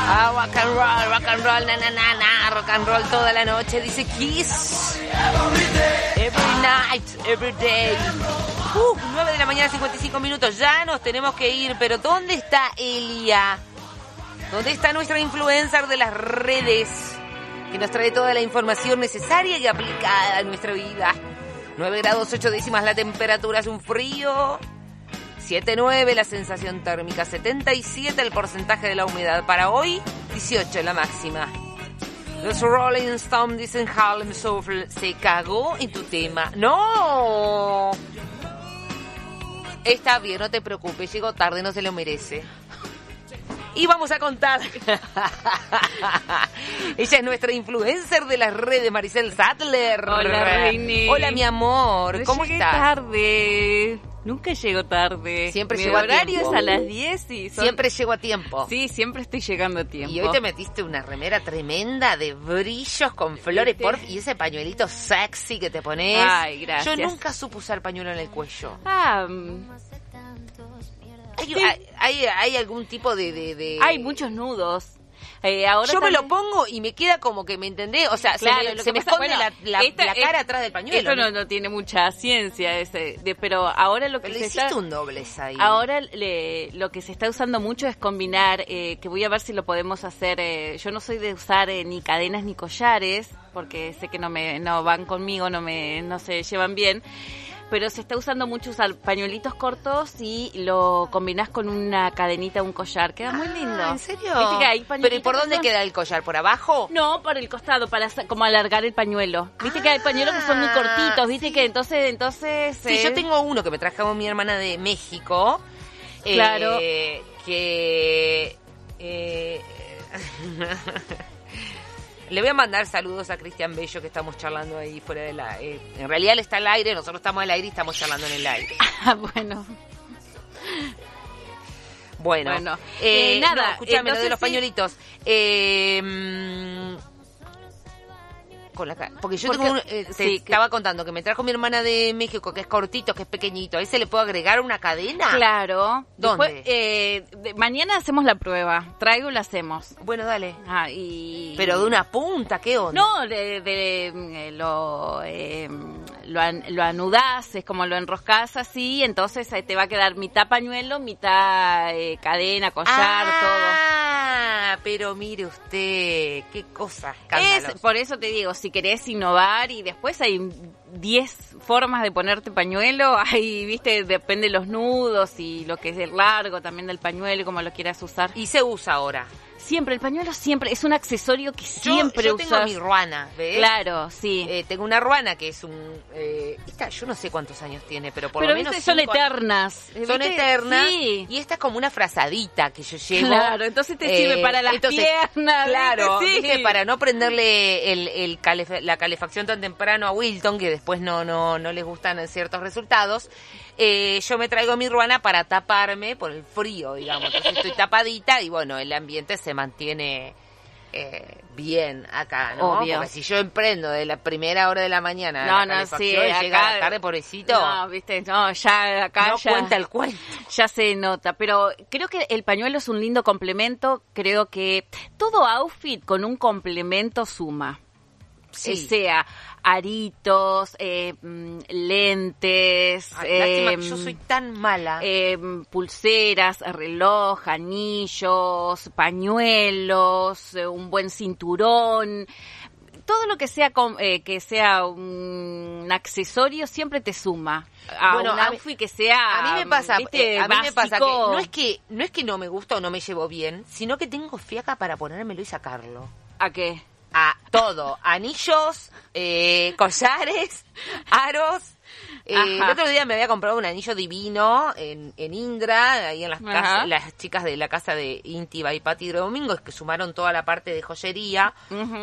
Rock and roll, na, na, na, na, rock and roll toda la noche, dice Kiss. Every night, every day. 9 de la mañana, 55 minutos, ya nos tenemos que ir, pero ¿dónde está Elia? ¿Dónde está nuestra influencer de las redes? Que nos trae toda la información necesaria y aplicada a nuestra vida. 9 grados 8 décimas la temperatura, es un frío. 7,9 la sensación térmica, 77 el porcentaje de la humedad. Para hoy, 18 la máxima. Los Rolling Stones dicen Harlem Shuffle se cagó en tu tema. ¡No! Está bien, no te preocupes, llegó tarde, no se lo merece. Y vamos a contar. Ella es nuestra influencer de las redes, Maricel Sattler. Hola, Reini. Hola, mi amor. ¿Cómo estás? Tarde. Nunca llego tarde. Siempre Mi llego a tiempo. horario es a las 10 y Siempre llego a tiempo. Sí, siempre estoy llegando a tiempo. Y hoy te metiste una remera tremenda de brillos con flores, y ese pañuelito sexy que te pones. Ay, gracias. Yo nunca supe usar pañuelo en el cuello. ¿Hay algún tipo de...? Hay muchos nudos. Ahora yo también... me lo pongo y me queda como que, ¿me entendés? O sea, claro, se me esconde la cara atrás del pañuelo. Esto no tiene mucha ciencia, pero ahora lo que pero se hiciste está... un doblez ahí. Ahora lo que se está usando mucho es combinar, que voy a ver si lo podemos hacer. Yo no soy de usar ni cadenas ni collares, porque sé que no van conmigo, no se llevan bien. Pero se está usando mucho usar pañuelitos cortos y lo combinás con una cadenita, un collar. Queda muy lindo. ¿En serio? ¿Viste que hay ¿Pero y por dónde queda el collar? ¿Por abajo? No, por el costado, para como alargar el pañuelo. Viste que hay pañuelos que son muy cortitos, viste que entonces... Sí, yo tengo uno que me trajo mi hermana de México. Claro. Le voy a mandar saludos a Cristian Bello, que estamos charlando ahí fuera de la... en realidad él está al aire, nosotros estamos al aire y estamos charlando en el aire. Bueno. Bueno. Nada. No, escúchame, lo de los pañuelitos. Porque yo estaba contando que me trajo mi hermana de México, que es cortito, que es pequeñito. ¿Ahí se le puede agregar una cadena? Claro. ¿Dónde? Después, mañana hacemos la prueba. Traigo y la hacemos. Bueno, dale. Pero de una punta, ¿qué onda? No, lo anudás, es como lo enroscás así, entonces ahí te va a quedar mitad pañuelo, mitad cadena, collar, todo. Pero mire usted, qué cosa escandalosa. Por eso te digo, si querés innovar, y después hay 10 formas de ponerte pañuelo, ahí, viste, depende de los nudos y lo que es el largo también del pañuelo, como lo quieras usar. Y se usa ahora. Siempre, el pañuelo siempre es un accesorio que siempre usas. Yo tengo mi ruana, ¿ves? Claro, sí. Tengo una ruana que es yo no sé cuántos años tiene, pero por lo menos viste, son eternas. Son eternas. Sí. Y esta es como una frazadita que yo llevo. Claro, entonces te sirve para las piernas. Claro, ¿viste? Sí. ¿viste? Para no prenderle la calefacción tan temprano a Wilton, que después no les gustan ciertos resultados. Yo me traigo mi ruana para taparme por el frío, digamos. Entonces estoy tapadita y bueno, el ambiente se mantiene bien acá, ¿no? Obvio. Porque si yo emprendo de la primera hora de la mañana sí, llega la tarde, pobrecito. No, viste, no, ya acá no ya cuenta el cuento. Ya se nota, pero creo que el pañuelo es un lindo complemento. Creo que todo outfit con un complemento suma. Sí. Sea aritos, lentes, lástima que yo soy tan mala. Pulseras, reloj, anillos, pañuelos, un buen cinturón. Todo lo que sea un accesorio siempre te suma a un outfit que sea. A mí me pasa, ¿viste? a mí me pasa básico. no es que no me gusta o no me llevo bien, sino que tengo fiaca para ponérmelo y sacarlo. ¿A qué? A todo, anillos, collares, aros. El otro día me había comprado un anillo divino en Indra, ahí en las chicas de la casa de Inti by Patti Domingos, que sumaron toda la parte de joyería.